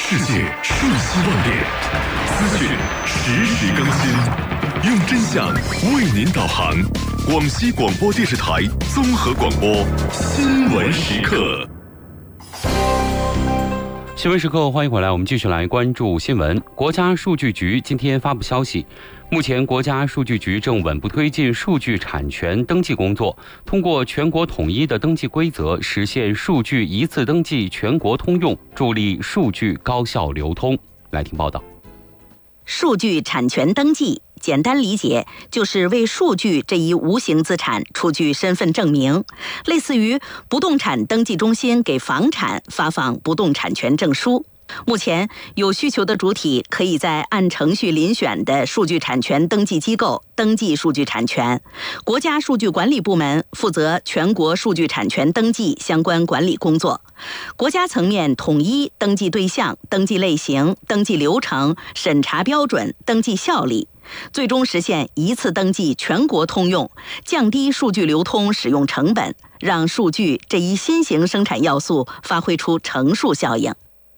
世界瞬息万变，资讯实时更新，用真相为您导航。广西广播电视台综合广播新闻时刻。 新闻时刻，欢迎回来，我们继续来关注新闻。国家数据局今天发布消息，目前国家数据局正稳步推进数据产权登记工作，通过全国统一的登记规则，实现数据一次登记全国通用，助力数据高效流通。来听报道。 数据产权登记简单理解就是为数据这一无形资产出具身份证明，类似于不动产登记中心给房产发放不动产权证书。目前有需求的主体可以在按程序遴选的数据产权登记机构登记数据产权，国家数据管理部门负责全国数据产权登记相关管理工作。国家层面统一登记对象、登记类型、登记流程、审查标准、登记效力，最终实现一次登记全国通用，降低数据流通使用成本，让数据这一新型生产要素发挥出乘数效应。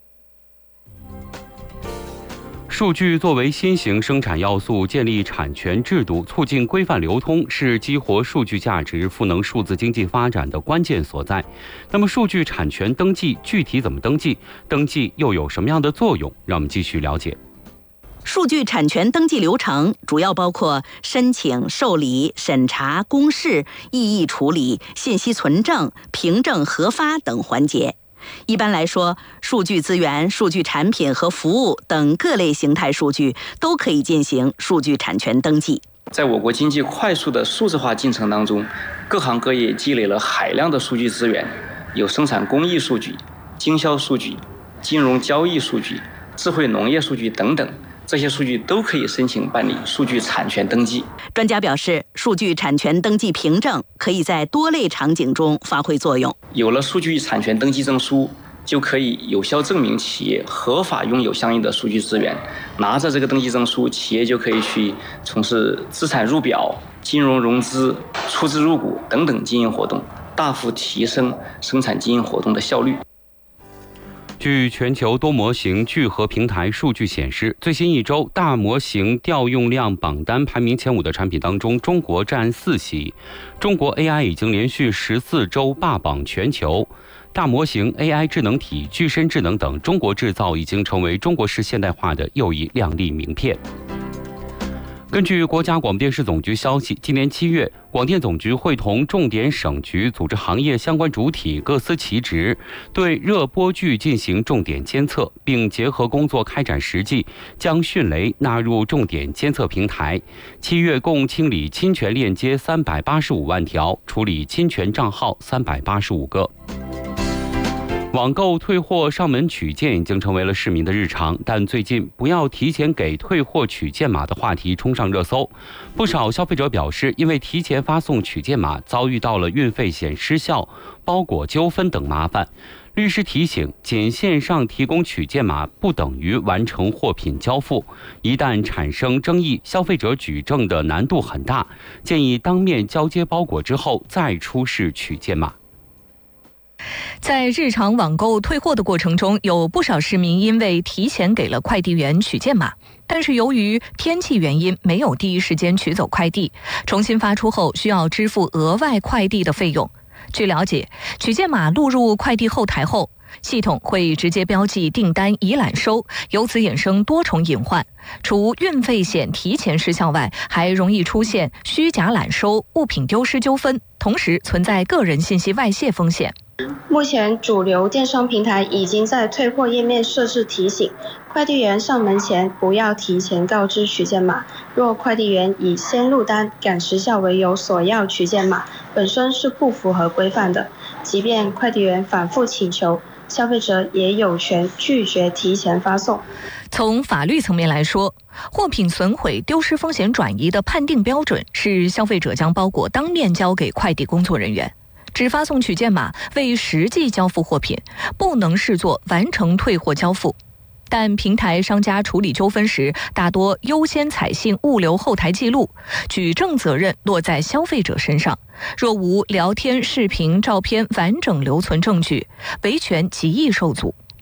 数据作为新型生产要素，建立产权制度，促进规范流通，是激活数据价值、赋能数字经济发展的关键所在。那么，数据产权登记具体怎么登记？登记又有什么样的作用？让我们继续了解。 数据产权登记流程主要包括申请、受理、审查、公示、异议处理、信息存证、凭证核发等环节。一般来说，数据资源、数据产品和服务等各类形态数据都可以进行数据产权登记。 在我国经济快速的数字化进程当中，各行各业积累了海量的数据资源，有生产工艺数据、经销数据、金融交易数据、智慧农业数据等等，这些数据都可以申请办理数据产权登记。 专家表示，数据产权登记凭证可以在多类场景中发挥作用。 有了数据产权登记证书，就可以有效证明企业合法拥有相应的数据资源。拿着这个登记证书，企业就可以去从事资产入表、金融融资、出资入股等等经营活动，大幅提升生产经营活动的效率。 据全球多模型聚合平台数据显示，最新一周大模型调用量榜单排名前5的产品当中，中国占4席。中国 AI 已经连续14周霸榜全球。大模型、AI 智能体、具身智能等中国制造已经成为中国式现代化的又一亮丽名片。根据国家广播电视总局消息，今年7月，广电总局会同重点省局组织行业相关主体各司其职，对热播剧进行重点监测，并结合工作开展实际，将迅雷纳入重点监测平台。7月共清理侵权链接385万条，处理侵权账号385个。网购退货上门取件已经成为了市民的日常，但最近不要提前给退货取件码的话题冲上热搜。不少消费者表示，因为提前发送取件码，遭遇到了运费险失效、包裹纠纷等麻烦。律师提醒，仅线上提供取件码不等于完成货品交付，一旦产生争议，消费者举证的难度很大，建议当面交接包裹之后再出示取件码。 在日常网购退货的过程中，有不少市民因为提前给了快递员取件码，但是由于天气原因没有第一时间取走快递，重新发出后需要支付额外快递的费用。据了解，取件码录入快递后台后，系统会直接标记订单已揽收，由此衍生多重隐患。除运费险提前失效外，还容易出现虚假揽收、物品丢失纠纷，同时存在个人信息外泄风险。 目前主流电商平台已经在退货页面设置提醒，快递员上门前不要提前告知取件码。若快递员以先入单、赶时效为由索要取件码，本身是不符合规范的。即便快递员反复请求，消费者也有权拒绝提前发送。 从法律层面来说，货品损毁、丢失风险转移的判定标准是消费者将包裹当面交给快递工作人员。只发送取件码未实际交付货品，不能视作完成退货交付。但平台商家处理纠纷时，大多优先采信物流后台记录，举证责任落在消费者身上。若无聊天、视频、照片完整留存证据，维权极易受阻。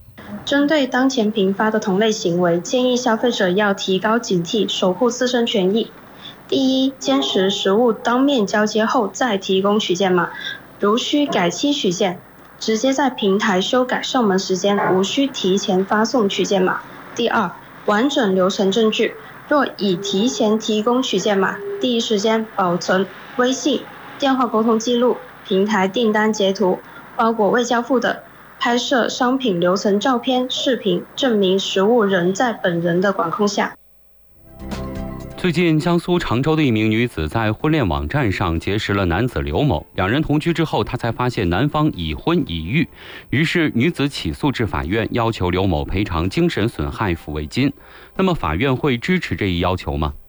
针对当前频发的同类行为，建议消费者要提高警惕，守护自身权益。第一，坚持实物当面交接后再提供取件码，如需改期取件，直接在平台修改上门时间，无需提前发送取件码。第二，完整流程证据，若已提前提供取件码，第一时间保存微信、电话沟通记录、平台订单截图、包裹未交付的，拍摄商品流程照片、视频，证明实物仍在本人的管控下。 最近，江苏常州的一名女子在婚恋网站上结识了男子刘某，两人同居之后，她才发现男方已婚已育，于是女子起诉至法院，要求刘某赔偿精神损害抚慰金。那么，法院会支持这一要求吗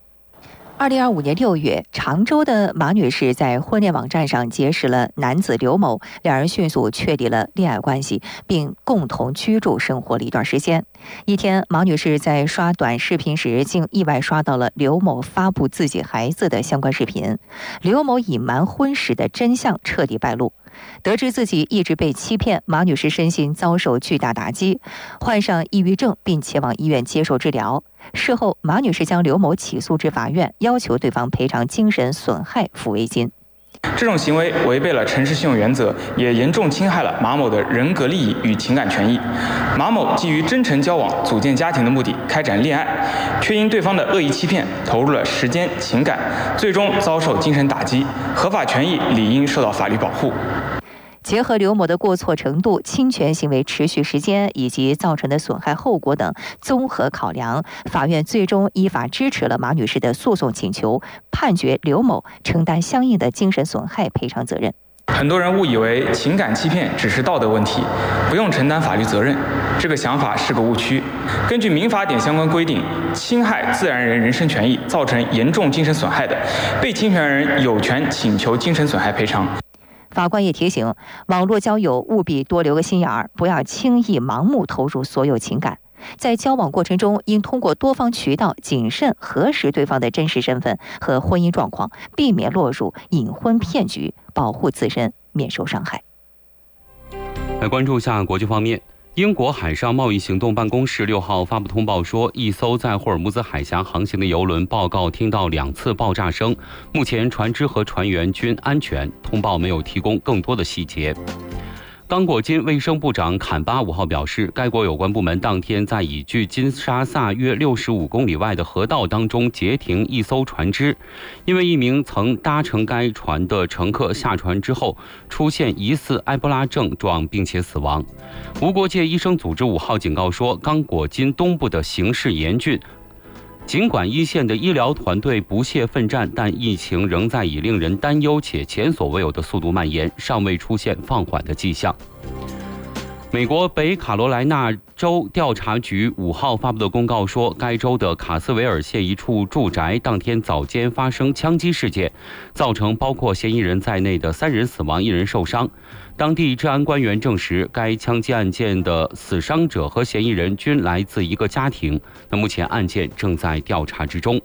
？2025年6月，常州的马女士在婚恋网站上结识了男子刘某，两人迅速确立了恋爱关系，并共同居住生活了一段时间。一天，马女士在刷短视频时，竟意外刷到了刘某发布自己孩子的相关视频。刘某隐瞒婚史的真相彻底败露。得知自己一直被欺骗，马女士身心遭受巨大打击，患上抑郁症，并前往医院接受治疗。事后，马女士将刘某起诉至法院，要求对方赔偿精神损害抚慰金。 这种行为违背了诚实信用原则，也严重侵害了马某的人格利益与情感权益。马某基于真诚交往、组建家庭的目的开展恋爱，却因对方的恶意欺骗投入了时间、情感，最终遭受精神打击，合法权益理应受到法律保护。 结合刘某的过错程度、侵权行为持续时间以及造成的损害后果等综合考量，法院最终依法支持了马女士的诉讼请求，判决刘某承担相应的精神损害赔偿责任。 很多人误以为情感欺骗只是道德问题，不用承担法律责任，这个想法是个误区。根据民法典相关规定，侵害自然人人身权益，造成严重精神损害的，被侵权人有权请求精神损害赔偿。 法官也提醒，网络交友务必多留个心眼儿，不要轻易盲目投入所有情感。在交往过程中，应通过多方渠道谨慎核实对方的真实身份和婚姻状况，避免落入隐婚骗局，保护自身免受伤害。 来关注下国际方面。英国海上贸易行动办公室6号发布通报说，一艘在霍尔木兹海峡航行的油轮报告听到2次爆炸声，目前船只和船员均安全。通报没有提供更多的细节。刚果金卫生部长坎巴5号表示，该国有关部门当天在以距金沙萨约65公里外的河道当中截停一艘船只，因为一名曾搭乘该船的乘客下船之后出现疑似埃博拉症状并且死亡。无国界医生组织5号警告说，刚果金东部的形势严峻，尽管一线的医疗团队不懈奋战，但疫情仍在以令人担忧且前所未有的速度蔓延，尚未出现放缓的迹象。美国北卡罗来纳州调查局5号发布的公告说，该州的卡斯维尔县一处住宅当天早间发生枪击事件，造成包括嫌疑人在内的3人死亡，1人受伤。当地治安官员证实，该枪击案件的死伤者和嫌疑人均来自一个家庭。那目前案件正在调查之中。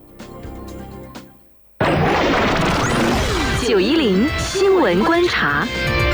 910新闻观察。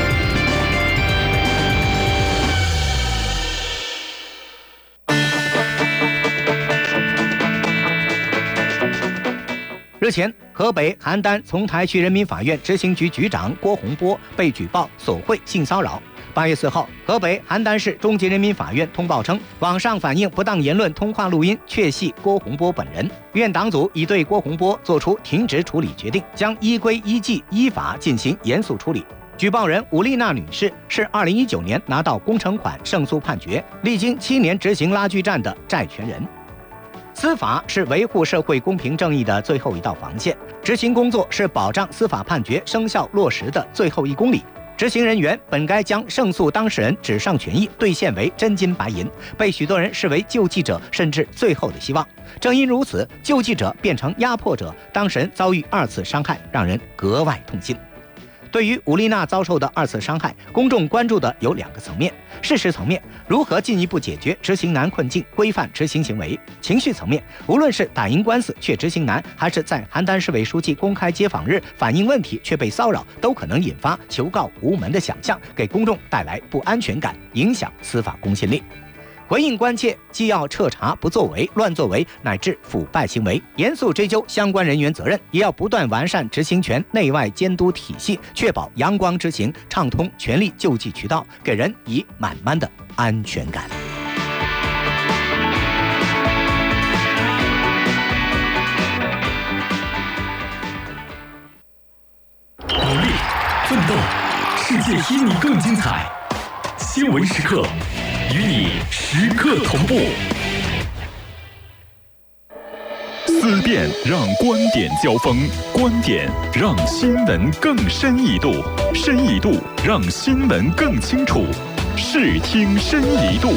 日前，河北邯郸丛台区人民法院执行局局长郭洪波被举报索贿性骚扰。8月4号，河北邯郸市中级人民法院通报称，网上反映不当言论通话录音确系郭洪波本人。院党组已对郭洪波作出停职处理决定，将依规依纪依法进行严肃处理。举报人武丽娜女士是2019年拿到工程款胜诉判决，历经7年执行拉锯战的债权人。司法是维护社会公平正义的最后一道防线，执行工作是保障司法判决生效落实的最后1公里。执行人员本该将胜诉当事人纸上权益兑现为真金白银，被许多人视为救济者甚至最后的希望。正因如此，救济者变成压迫者，当事人遭遇2次伤害，让人格外痛心。对于武丽娜遭受的2次伤害，公众关注的有2个层面：事实层面，如何进一步解决执行难困境，规范执行行为；情绪层面，无论是打赢官司却执行难，还是在邯郸市委书记公开接访日反映问题却被骚扰，都可能引发求告无门的想象，给公众带来不安全感，影响司法公信力。 回应关切，既要彻查不作为、乱作为乃至腐败行为，严肃追究相关人员责任，也要不断完善执行权内外监督体系，确保阳光执行，畅通权力救济渠道，给人以满满的安全感。 努力奋斗，世界因你更精彩。新闻时刻，与你时刻同步。思辨让观点交锋，观点让新闻更深一度，深一度让新闻更清楚。视听深一度。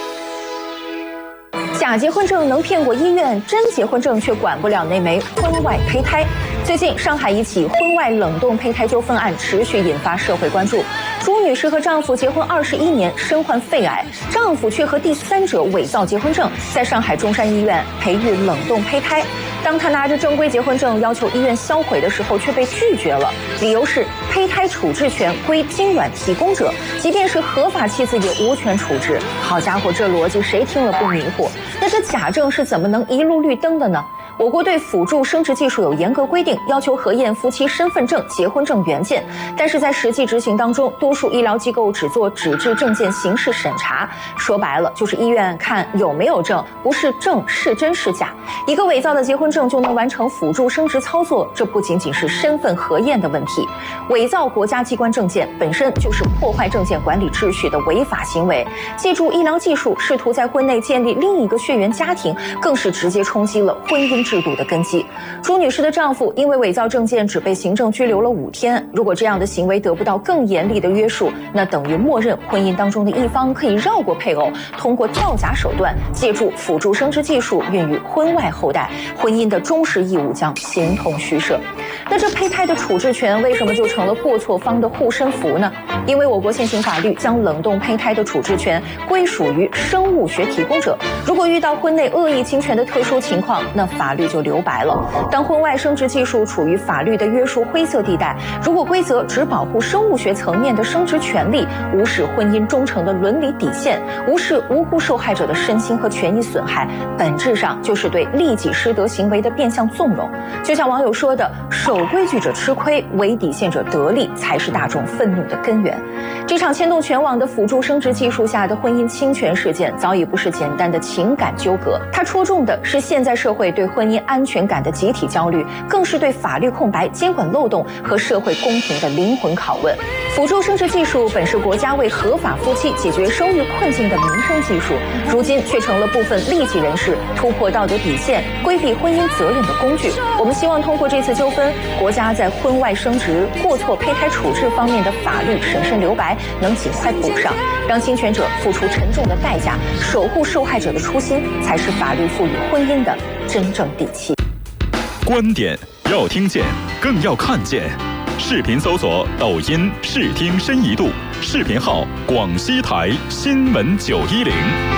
假结婚证能骗过医院，真结婚证却管不了那枚婚外胚胎。最近，上海一起婚外冷冻胚胎纠纷案持续引发社会关注。朱女士和丈夫结婚21年，身患肺癌，丈夫却和第三者伪造结婚证，在上海中山医院培育冷冻胚胎。当她拿着正规结婚证要求医院销毁的时候，却被拒绝了，理由是胚胎处置权归精卵提供者，即便是合法妻子也无权处置。好家伙，这逻辑谁听了不迷糊？那这假证是怎么能一路绿灯的呢？我国对辅助生殖技术有严格规定，要求核验夫妻身份证、结婚证原件。但是在实际执行当中，多数医疗机构只做纸质证件形式审查，说白了就是医院看有没有证，不是证是真是假。一个伪造的结婚证就能完成辅助生殖操作，这不仅仅是身份核验的问题，伪造国家机关证件本身就是破坏证件管理秩序的违法行为。借助医疗技术试图在婚内建立另一个血缘家庭，更是直接冲击了婚姻制度的根基。朱女士的丈夫因为伪造证件只被行政拘留了5天，如果这样的行为得不到更严厉的约束，那等于默认婚姻当中的一方可以绕过配偶，通过造假手段借助辅助生殖技术孕育婚外后代，婚姻的忠实义务将形同虚设。那这胚胎的处置权为什么就成了过错方的护身符呢？因为我国现行法律将冷冻胚胎的处置权归属于生物学提供者，如果遇到婚内恶意侵权的特殊情况，那法律就留白了。当婚外生殖技术处于法律的约束灰色地带，如果规则只保护生物学层面的生殖权利，无视婚姻忠诚的伦理底线，无视无辜受害者的身心和权益损害，本质上就是对利己失德行为的变相纵容。就像网友说的，守规矩者吃亏，违底线者得利，才是大众愤怒的根源。这场牵动全网的辅助生殖技术下的婚姻侵权事件，早已不是简单的情感纠葛，它戳中的是现在社会对婚姻安全感的集体焦虑，更是对法律空白、监管漏洞和社会公平的灵魂拷问。辅助生殖技术本是国家为合法夫妻解决生育困境的民生技术，如今却成了部分利己人士突破道德底线、规避婚姻责任的工具。我们希望通过这次纠纷，国家在婚外生殖、过错胚胎处置方面的法律审慎留白能尽快补上，让侵权者付出沉重的代价，守护受害者的初心，才是法律赋予婚姻的真正底气。 观点要听见，更要看见。视频搜索抖音视听深一度，视频号广西台新闻910。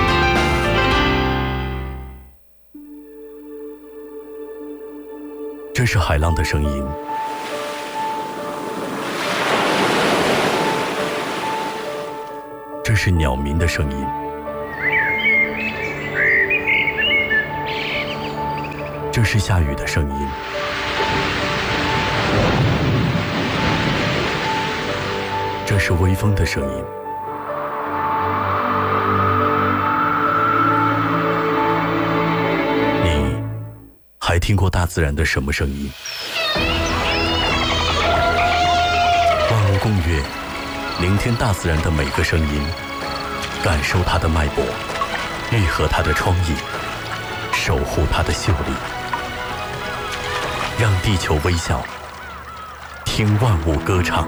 这是海浪的声音，这是鸟鸣的声音，这是下雨的声音，这是微风的声音。你还听过大自然的什么声音？万物共乐，聆听大自然的每个声音，感受它的脉搏，愈合它的创意，守护它的秀丽，让地球微笑，听万物歌唱。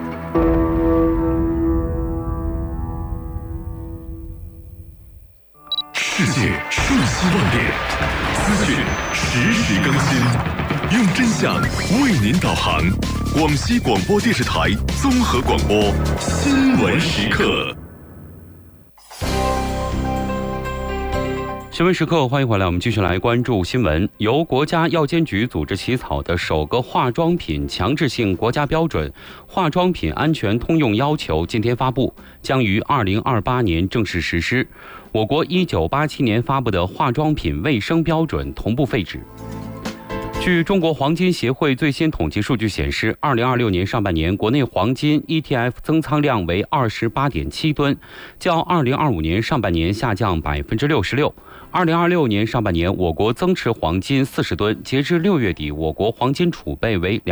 世界瞬息万变，资讯实时更新，用真相为您导航。广西广播电视台综合广播新闻时刻。 新闻时刻，欢迎回来，我们继续来关注新闻。由国家药监局组织起草的首个化妆品强制性国家标准《化妆品安全通用要求》今天发布，将于2028年正式实施。我国1987年发布的化妆品卫生标准同步废止。据中国黄金协会最新统计数据显示，2026年上半年国内黄金 ETF 增仓量为28.7吨，较2025年上半年下降66%。2026年上半年，我国增持黄金40吨，截至6月底，我国黄金储备为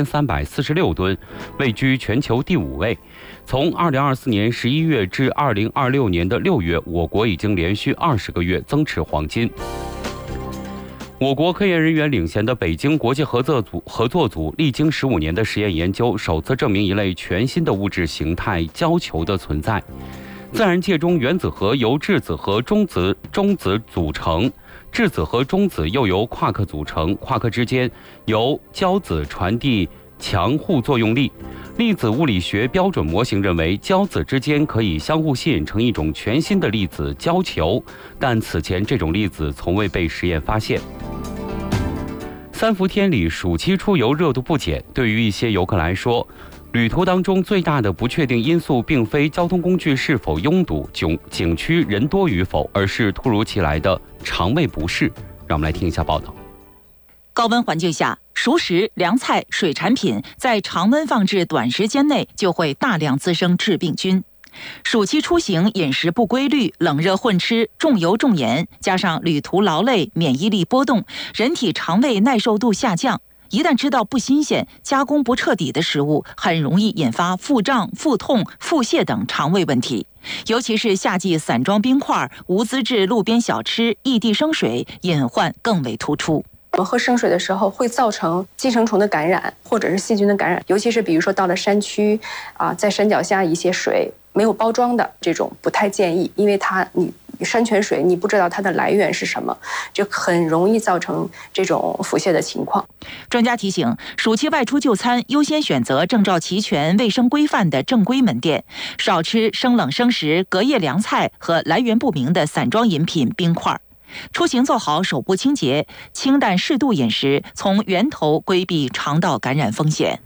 2346吨，位居全球第5位。从2024年11月至2026年的6月，我国已经连续20个月增持黄金。我国科研人员领衔的北京国际合作组历经15年的实验研究，首次证明一类全新的物质形态胶球的存在。自然界中，原子核由质子和中子组成，质子和中子又由夸克组成，夸克之间由胶子传递强互作用力。粒子物理学标准模型认为，胶子之间可以相互吸引成一种全新的粒子胶球，但此前这种粒子从未被实验发现。三伏天里，暑期出游热度不减，对于一些游客来说，旅途当中最大的不确定因素并非交通工具是否拥堵、景区人多与否，而是突如其来的肠胃不适。让我们来听一下报道。 高温环境下，熟食、凉菜、水产品在常温放置短时间内就会大量滋生致病菌。暑期出行饮食不规律、冷热混吃、重油重盐，加上旅途劳累、免疫力波动，人体肠胃耐受度下降。一旦吃到不新鲜、加工不彻底的食物，很容易引发腹胀、腹痛、腹泻等肠胃问题。尤其是夏季散装冰块、无资质路边小吃、异地生水，隐患更为突出。 我们喝生水的时候会造成寄生虫的感染，或者是细菌的感染，尤其是比如说到了山区在山脚下一些水没有包装的这种不太建议，因为你山泉水你不知道它的来源是什么，就很容易造成这种腹泻的情况。 专家提醒，暑期外出就餐优先选择证照齐全、卫生规范的正规门店，少吃生冷生食、隔夜凉菜和来源不明的散装饮品、冰块。出行做好手部清洁，清淡适度饮食，从源头规避肠道感染风险。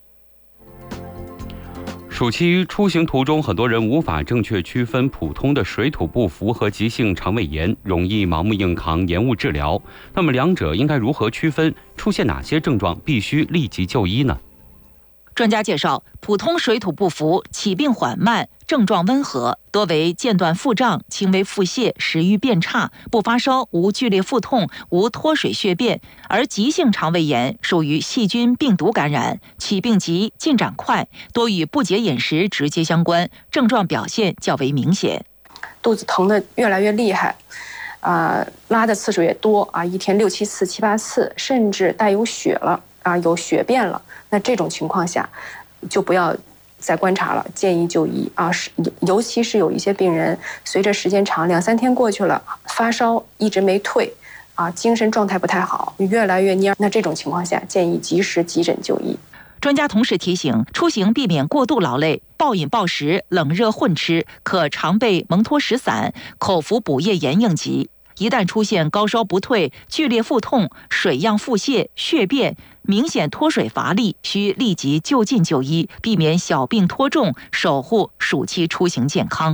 暑期出行途中，很多人无法正确区分普通的水土不服和急性肠胃炎，容易盲目硬扛，延误治疗。那么两者应该如何区分？出现哪些症状必须立即就医呢？ 专家介绍，普通水土不服起病缓慢，症状温和，多为间断腹胀、轻微腹泻、食欲变差，不发烧，无剧烈腹痛，无脱水血便。而急性肠胃炎属于细菌病毒感染，起病急，进展快，多与不洁饮食直接相关，症状表现较为明显。 肚子疼得越来越厉害，拉的次数也多一天6、7次、7、8次，甚至带有血了有血便了。那这种情况下，就不要再观察了，建议就医尤其是有一些病人，随着时间长，2、3天过去了，发烧一直没退精神状态不太好，越来越蔫，那这种情况下，建议及时急诊就医。 专家同时提醒，出行避免过度劳累、暴饮暴食、冷热混吃，可常备蒙脱石散，口服补液盐应急。一旦出现高烧不退、剧烈腹痛、水样腹泻、血便、明显脱水乏力，需立即就近就医，避免小病拖重，守护暑期出行健康。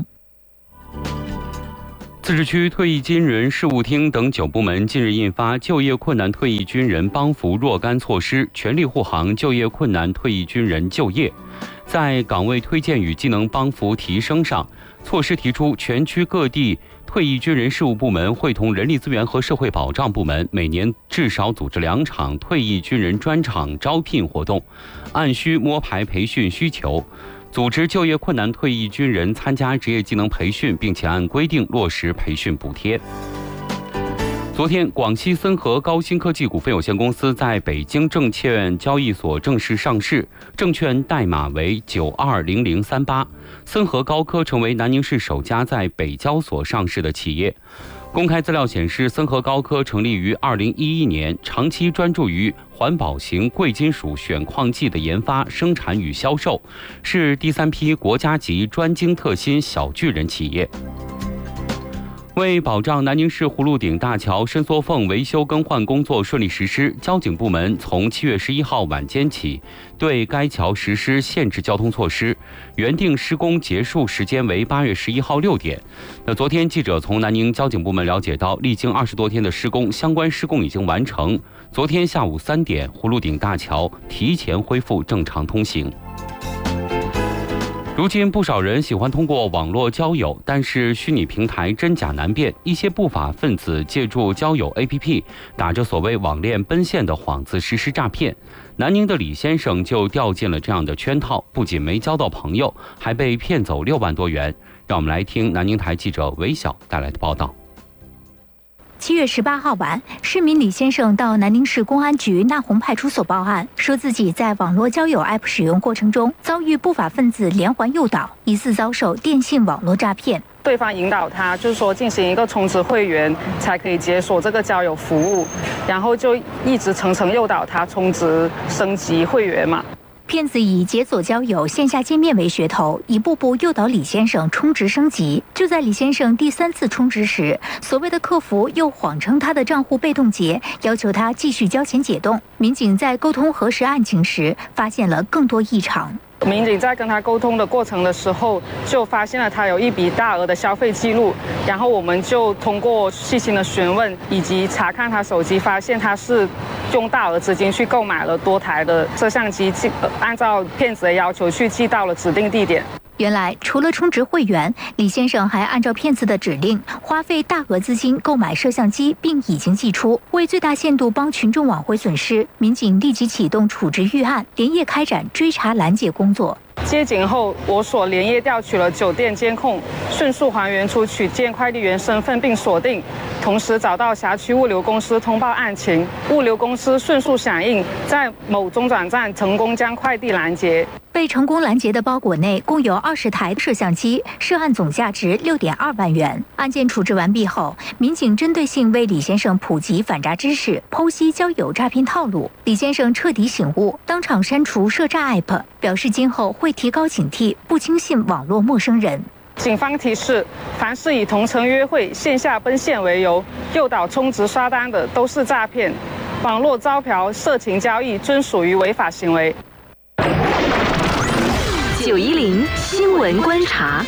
自治区退役军人事务厅等9部门近日印发就业困难退役军人帮扶若干措施，全力护航就业困难退役军人就业。在岗位推荐与技能帮扶提升上，措施提出，全区各地退役军人事务部门会同人力资源和社会保障部门，每年至少组织2场退役军人专场招聘活动，按需摸排培训需求，组织就业困难退役军人参加职业技能培训，并且按规定落实培训补贴。昨天，广西森和高新科技股份有限公司在北京证券交易所正式上市，证券代码为920038。森和高科成为南宁市首家在北交所上市的企业。公开资料显示，森和高科成立于2011年，长期专注于环保型贵金属选矿剂的研发、生产与销售，是第3批国家级专精特新小巨人企业。 为保障南宁市葫芦顶大桥伸缩缝维修更换工作顺利实施，交警部门从7月11号晚间起，对该桥实施限制交通措施，原定施工结束时间为8月11号6点。昨天记者从南宁交警部门了解到，历经20多天的施工，相关施工已经完成。昨天下午3点，葫芦顶大桥提前恢复正常通行。如今不少人喜欢通过网络交友，但是虚拟平台真假难辨，一些不法分子借助交友 APP， 打着所谓网恋奔现的幌子实施诈骗。南宁的李先生就掉进了这样的圈套，不仅没交到朋友，还被骗走6万多元。让我们来听南宁台记者韦晓带来的报道。 7月18号晚，市民李先生到南宁市公安局纳洪派出所报案，说自己在网络交友 App 使用过程中遭遇不法分子连环诱导，疑似遭受电信网络诈骗。 对方引导他，就是说进行一个充值会员才可以解锁这个交友服务，然后就一直层层诱导他充值升级会员嘛。 骗子以解锁交友、线下见面为噱头，一步步诱导李先生充值升级。就在李先生第3次充值时，所谓的客服又谎称他的账户被冻结，要求他继续交钱解冻。民警在沟通核实案情时，发现了更多异常。 民警在跟他沟通的过程的时候，就发现了他有一笔大额的消费记录，然后我们就通过细心的询问以及查看他手机，发现他是用大额资金去购买了多台的摄像机，按照骗子的要求去寄到了指定地点。 原来，除了充值会员，李先生还按照骗子的指令，花费大额资金购买摄像机，并已经寄出。为最大限度帮群众挽回损失，民警立即启动处置预案，连夜开展追查拦截工作。 接警后，我所连夜调取了酒店监控，迅速还原出取件快递员身份并锁定，同时找到辖区物流公司通报案情，物流公司迅速响应，在某中转站成功将快递拦截。 被成功拦截的包裹内共有20台摄像机，涉案总价值6.2万元。案件处置完毕后，民警针对性为李先生普及反诈知识，剖析交友诈骗套路。李先生彻底醒悟，当场删除涉诈 App， 表示今后会提高警惕，不轻信网络陌生人。 警方提示，凡是以同城约会、线下奔现为由诱导充值刷单的，都是诈骗。网络招嫖、色情交易均属于违法行为。 910新闻观察。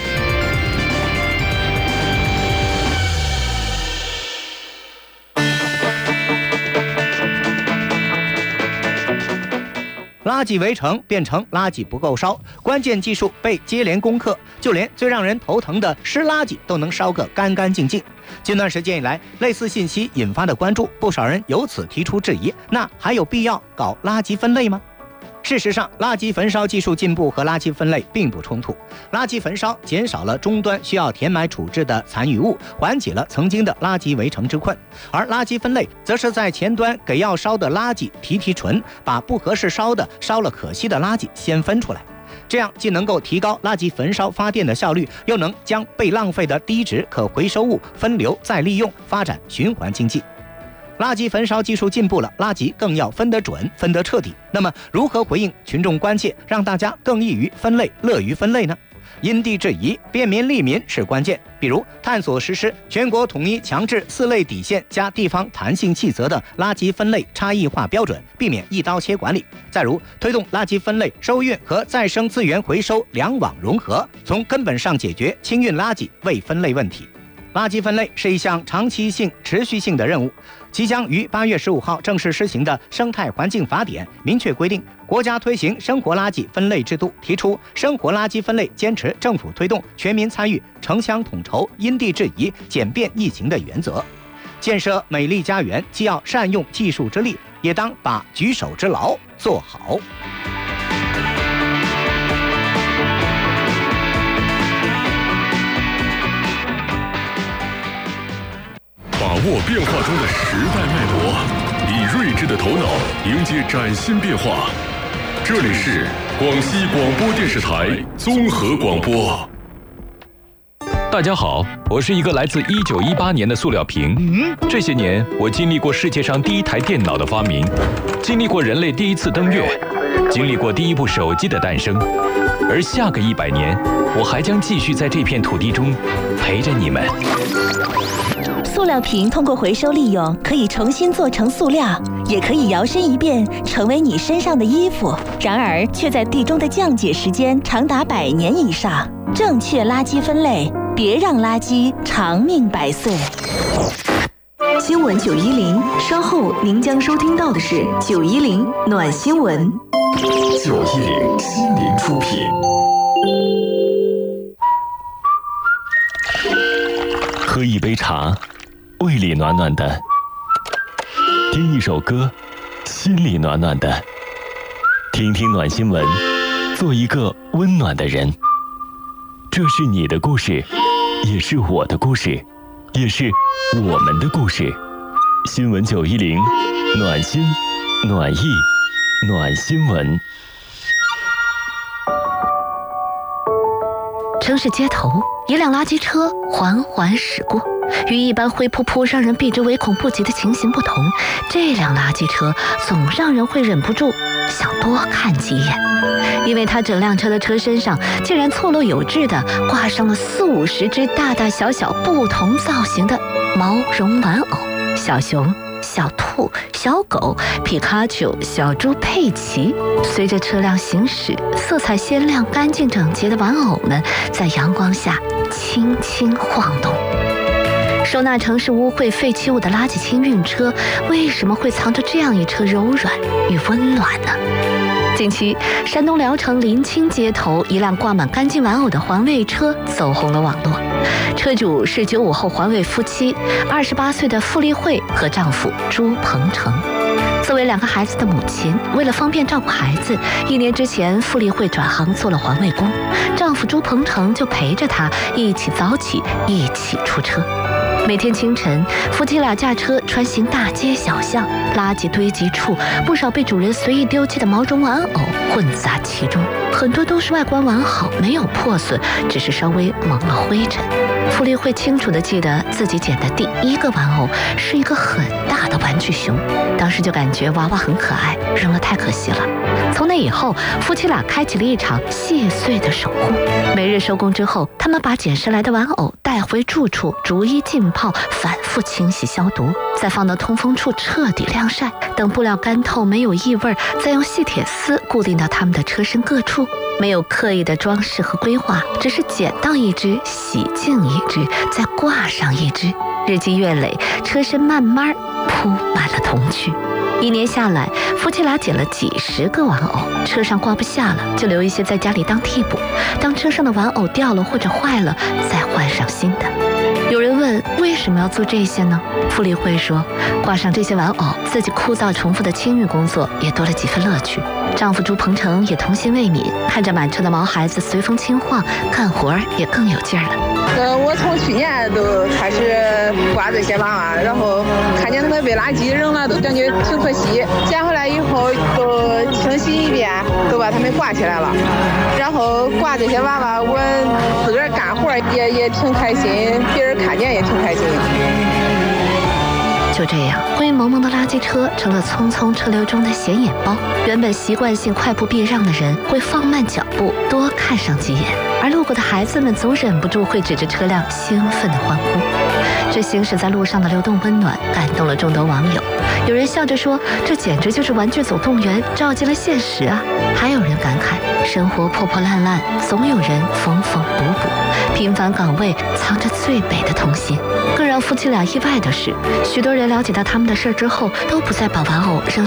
垃圾围城变成垃圾不够烧，关键技术被接连攻克，就连最让人头疼的湿垃圾都能烧个干干净净。近段时间以来，类似信息引发的关注，不少人由此提出质疑：那还有必要搞垃圾分类吗？事实上，垃圾焚烧技术进步和垃圾分类并不冲突。垃圾焚烧减少了终端需要填埋处置的残余物，缓解了曾经的垃圾围城之困；而垃圾分类则是在前端给要烧的垃圾提纯，把不合适烧的、烧了可惜的垃圾先分出来。这样既能够提高垃圾焚烧发电的效率，又能将被浪费的低值可回收物分流再利用，发展循环经济。垃圾焚烧技术进步了，垃圾更要分得准、分得彻底。那么，如何回应群众关切，让大家更易于分类、乐于分类呢？因地制宜、便民利民是关键。比如，探索实施全国统一强制4类底线加地方弹性细则的垃圾分类差异化标准，避免一刀切管理。再如，推动垃圾分类、收运和再生资源回收两网融合，从根本上解决清运垃圾未分类问题。垃圾分类是一项长期性、持续性的任务。即将于8月15号正式施行的《生态环境法典》明确规定，国家推行生活垃圾分类制度，提出生活垃圾分类坚持政府推动、全民参与、城乡统筹、因地制宜、简便易行的原则。建设美丽家园，既要善用技术之力，也当把举手之劳做好。 把握变化中的时代脉搏，以睿智的头脑迎接崭新变化。这里是广西广播电视台综合广播。 大家好，我是一个来自1918年的塑料瓶。这些年，我经历过世界上第一台电脑的发明，经历过人类第一次登月，经历过第一部手机的诞生。 而下个100年，我还将继续在这片土地中陪着你们。 塑料瓶通过回收利用，可以重新做成塑料，也可以摇身一变成为你身上的衣服。然而，却在地中的降解时间长达100年以上。正确垃圾分类，别让垃圾长命百岁。 新闻910，稍后您将收听到的是910暖新闻。 910心灵出品。 喝一杯茶，胃里暖暖的；听一首歌，心里暖暖的。听听暖新闻，做一个温暖的人。这是你的故事，也是我的故事，也是我们的故事。新闻910，暖心、暖意、暖新闻。 城市街头，一辆垃圾车缓缓驶过。与一般灰扑扑让人避之唯恐不及的情形不同，这辆垃圾车总让人会忍不住想多看几眼，因为它整辆车的车身上竟然错落有致地挂上了40-50只大大小小不同造型的毛绒玩偶，小熊、小兔、小狗、皮卡丘、小猪佩奇。随着车辆行驶，色彩鲜亮、干净整洁的玩偶们在阳光下轻轻晃动。收纳城市污秽废弃物的垃圾清运车，为什么会藏着这样一车柔软与温暖呢？近期，山东聊城临清街头，一辆挂满干净玩偶的环卫车走红了网络。车主是95后环卫夫妻，28岁的付丽慧和丈夫朱鹏程。作为2个孩子的母亲，为了方便照顾孩子，1年之前，付丽慧转行做了环卫工，丈夫朱鹏程就陪着她一起早起，一起出车。每天清晨，夫妻俩驾车穿行大街小巷，垃圾堆积处，不少被主人随意丢弃的毛绒玩偶混杂其中，很多都是外观完好，没有破损，只是稍微蒙了灰尘。付丽慧清楚地记得自己捡的第1个玩偶是一个很大的玩具熊，当时就感觉娃娃很可爱，扔了太可惜了。从那以后，夫妻俩开启了一场细碎的守护。每日收工之后，他们把捡拾来的玩偶带回住处，逐一浸泡，反复清洗消毒，再放到通风处彻底晾晒，等布料干透没有异味，再用细铁丝固定到他们的车身各处。没有刻意的装饰和规划，只是捡到一只，洗净一只，再挂上一只。日积月累，车身慢慢铺满了童趣。1年下来，夫妻俩捡了几10个玩偶，车上挂不下了，就留一些在家里当替补。当车上的玩偶掉了或者坏了，再换上新的。有人问为什么要做这些呢？付丽慧说，挂上这些玩偶，自己枯燥重复的清运工作也多了几分乐趣。丈夫朱鹏程也童心未泯，看着满车的毛孩子随风轻晃，干活也更有劲儿了。 我从去年都开始挂这些娃娃，然后看见他们被垃圾扔了，都感觉挺可惜。捡回来以后都清洗一遍，都把它们挂起来了。然后挂这些娃娃，我自个儿干活也挺开心，别人看见也挺开心。 就这样，灰蒙蒙的垃圾车成了匆匆车流中的显眼包。原本习惯性快步避让的人会放慢脚步，多看上几眼，而路过的孩子们总忍不住会指着车辆兴奋地欢呼。这行驶在路上的流动温暖感动了众多网友，有人笑着说，这简直就是玩具总动员照进了现实啊。还有人感慨，生活破破烂烂，总有人缝缝补补，平凡岗位藏着最美的童心。更让夫妻俩意外的是，许多人了解到他们的事儿之后，都不再把玩偶扔